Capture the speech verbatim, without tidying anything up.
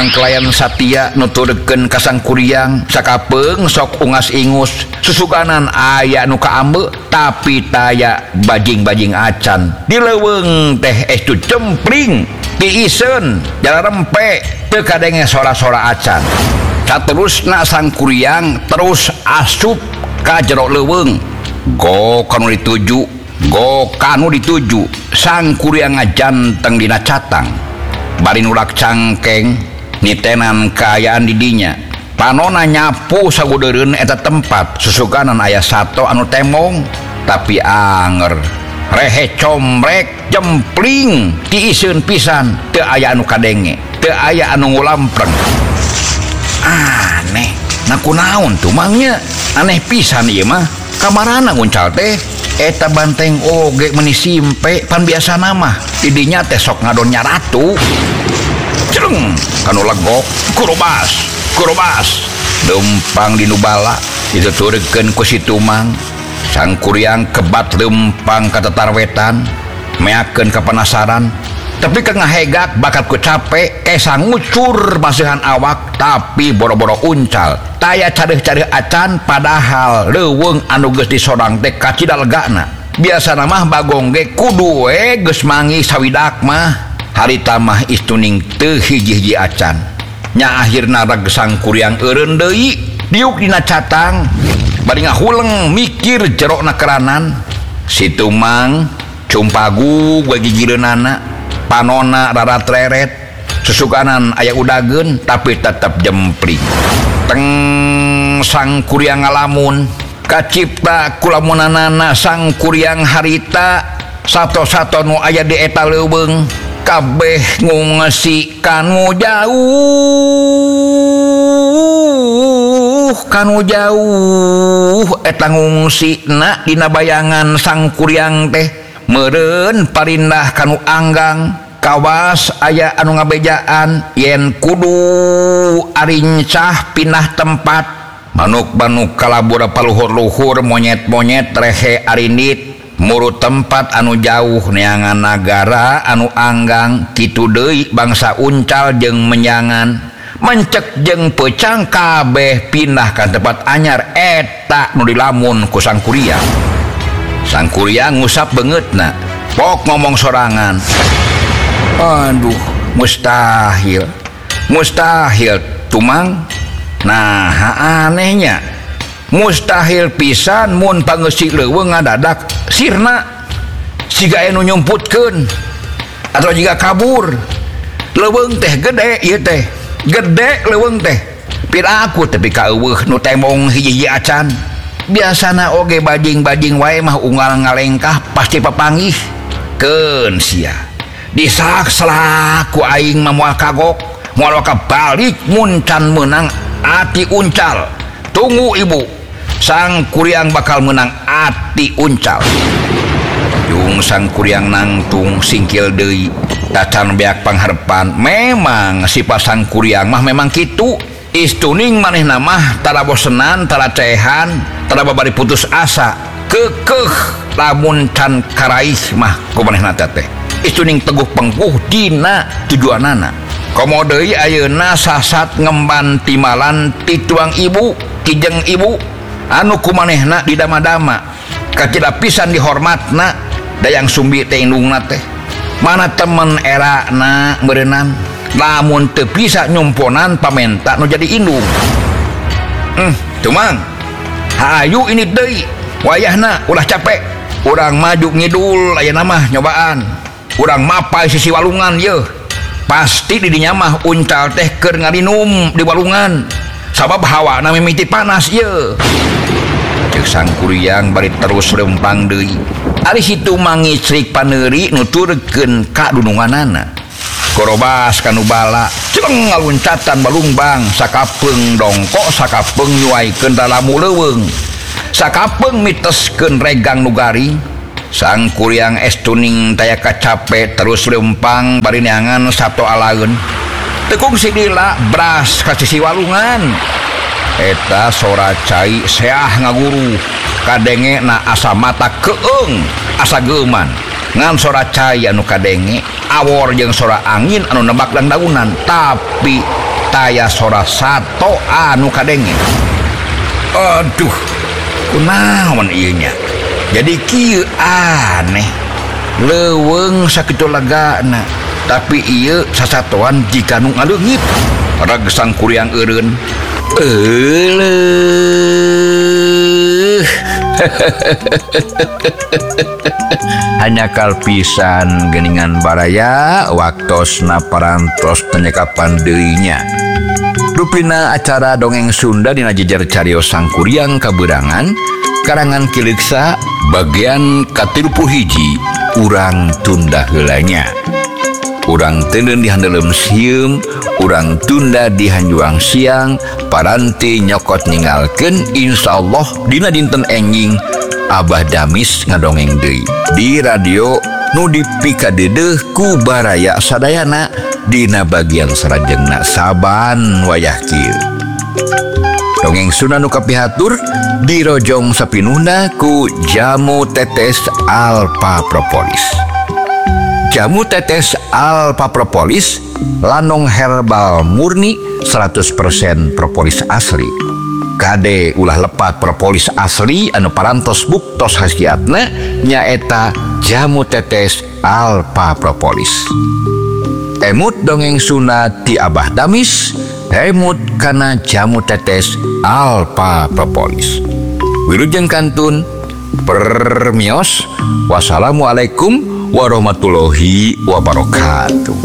mangklayan Satya nuturkeun ka Sangkuriang sakapeng sok ungas ingus susukanan aya nu kaambe tapi taya bajing-bajing acan di leuweung teh estu cempling tiisen jala rempe teu kadenge sora-sora acan. Saterusna Sangkuriang terus asup ka jero leuweung go kanu dituju go kanu dituju Sangkuriang ngajanteng dina catang bari nulak cangkeng nitenan kaayaan di dinya panona nyapu sagudeureun eta tempat susukanan aya sato anu temong tapi anger rehe comrek jempling tiiseun pisan teu aya anu kadenge teu aya anu ngulampreng. Aneh nah kunaon tuh mangnya aneh pisan ieu mah kamarana nguncal teh eta banteng oge meuni simpe pan biasa nama didinya teh sok ngadonnya ratu cereng kanu legok kurobas kurobas lempang di nubala dituturkeun ku si Tumang. Sangkuriang kebat lempang ka tetarwetan meakeun kapanasaran tapi ke ngahegak bakat ku capek esa ngucur masihan awak tapi boro-boro uncal taya cadeh-cadeh acan padahal leuweung anu geus disodang teh kacida legana biasa mah bagong ge kudu we geus mangi sawidak mah harita mah istuning teu hiji-hiji acan nya akhirna reg Sangkuriang eureun deui diuk dina catang bari ngahuleng mikir jerona keranan si Tumang cumpagu gagigireunana panona rarat reret susukanan aya udageun tapi tetep jempling teng Sangkuriang ngalamun kacipta kulamunanana Sangkuriang harita sato-sato nu aya di eta leuweung kabeh ngungsi kanu jauh kanu jauh eta ngungsina dina bayangan Sangkuriang teh meureun parindah kanu anggang kawas aya anu ngabejaan yen kudu arincah pindah tempat manuk-manuk kalabura paluhur-luhur monyet-monyet rehe arindit murut tempat anu jauh neangan nagara anu anggang kitu deui bangsa uncal jeung menyangan mencek jeung peucang kabeh pindah ka tempat anyar eta nu dilamun ku Sangkuriang. Sangkuriang ngusap beungeutna pok ngomong sorangan aduh mustahil mustahil Tumang nah anehnya mustahil pisan mun pangeusik leuweung ngadadak sirna siga anu nyumputkeun atau jika kabur leuweung teh gede ieu teh gede leuweung teh piraku tapi ka eueuh nu temong hiji-hiji acan biasana oge bajing-bajing wae mah unggal ngalengkah pasti papanggih keun sia disaksela ku aing mah moal kagok moal kabalik mun can meunang ati uncal tunggu ibu Sangkuriang bakal menang ati uncal. Jung Sangkuriang nangtung singkil deui tacan beak pangharpan memang si Sangkuriang mah memang kitu istuning manehna mah tara bosenan tara cehan tara babari putus asa kekeh lamun can karaih mah ku manehna teh istuning teguh pengkuh dina tujuanana komo deui ayeuna sasat ngemban timalan ti tuang ibu kijeng ibu anu ku manehna didama-dama kacida pisan dihormatna dayang sumbi teh indungna teh mana temen erana meureunnan lamun teu bisa nyumponan pamenta nu jadi indung. Hmm, Tumang. Hayu ini deui. Wayahna ulah capek. Urang maju ngidul ayeuna mah nyobaan. Urang mapai sisi walungan yeuh. Pasti di dinya mah uncal teh keur ngarinum di walungan. Sabab hawana mimiti panas yeuh. Ceuk Sangkuriang bari terus lempang deui. Ari situ mangicrik paneuri nuturkeun ka dununganana. Korobas kanu bala celeng ngaluncatan balungbang sakapeung dongkok sakapeung nyuaikeun dalamu leuweung sakapeung miteskeun regang nu garing. Sangkuriang estuning taya kacape terus lempang bari neangan sato alaeun teu kungsi dila bras ka sisi walungan eta sora cai seah ngaguru kadenge na asa mata keung asa geuman ngan sora cai anu kadenge awor jeung sora angin anu nebak dan daunan tapi taya sora sato anu kadenge. Aduh, kunaon ieu nya? Jadi kieu aneh. Leuweung sakitu lagana, tapi ieu sasatoan jika nu ngaleungit. Rag sangkuriang eureun. Euleuh. Hanya kalpisan geningan baraya waktosna parantos penyekapan deurinya. Rupina acara dongeng Sunda dina jejer carios sangkuriang kaberangan karangan Kiliksa bagian katilu puluh hiji urang tunda heulanya. Urang teuneun di handeuleum sieum, urang tunda di hanjuang siang, paranti nyokot ningalkeun insyaallah dina dinten enjing Abah Damis ngadongeng deui di radio nu dipikadeudeuh ku baraya sadayana dina bagian sarajengna saban wayah kieu. Dongeng Sunda nu kapihatur dirojong sapinuhna ku Jamu Tetes Alpha Propolis. Jamu Tetes Alpha Propolis lanong herbal murni seratus persen propolis asli. Kade ulah lepat propolis asli anu parantos buktos khasiatna nyaeta Jamu Tetes Alpha Propolis. Emut dongeng Sunda ti Abah Damis, emut kana Jamu Tetes Alpha Propolis. Wilujeng kantun permios. Wassalamualaikum warahmatullahi wabarakatuh.